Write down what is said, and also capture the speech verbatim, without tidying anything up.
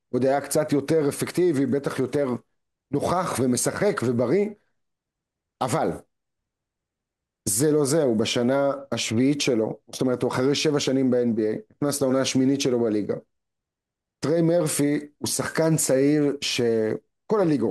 עוד היה קצת יותר אפקטיבי, בטח יותר נוכח ומשחק ובריא, אבל זה לא זה, הוא בשנה השביעית שלו, זאת אומרת הוא אחרי שבע שנים ב-אן בי איי, נכנס לעונה השמינית שלו בליגה. טריי מרפי הוא שחקן צעיר שכל הליגה